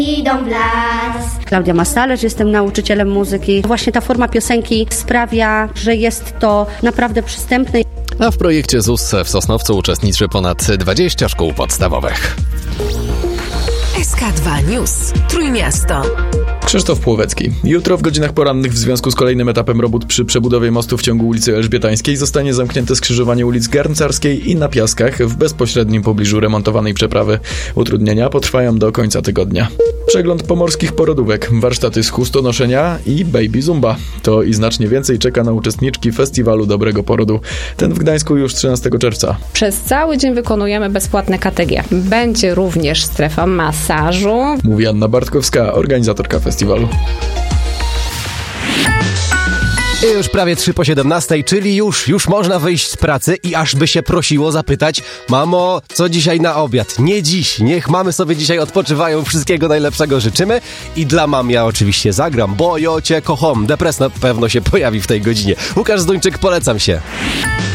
idą w las. Klaudia Mastalerz, jestem nauczycielem muzyki. Właśnie ta forma piosenki sprawia, że jest to naprawdę przystępne. A w projekcie ZUS w Sosnowcu uczestniczy ponad 20 szkół podstawowych. SK2 News. Trójmiasto. Krzysztof Płowecki. Jutro w godzinach porannych w związku z kolejnym etapem robót przy przebudowie mostu w ciągu ulicy Elżbietańskiej zostanie zamknięte skrzyżowanie ulic Garncarskiej i na Piaskach w bezpośrednim pobliżu remontowanej przeprawy. Utrudnienia potrwają do końca tygodnia. Przegląd pomorskich porodówek, warsztaty z chustonoszenia i baby zumba. To i znacznie więcej czeka na uczestniczki Festiwalu Dobrego Porodu. Ten w Gdańsku już 13 czerwca. Przez cały dzień wykonujemy bezpłatne KTG. Będzie również strefa masażu. Mówi Anna Bartkowska, organizatorka festiwalu. I już prawie 3:17, czyli już można wyjść z pracy i aż by się prosiło zapytać: mamo, co dzisiaj na obiad? Nie dziś, niech mamy sobie dzisiaj odpoczywają, wszystkiego najlepszego życzymy. I dla mam ja oczywiście zagram, bo ja cię kocham. Depres na pewno się pojawi w tej godzinie. Łukasz Zduńczyk, polecam się.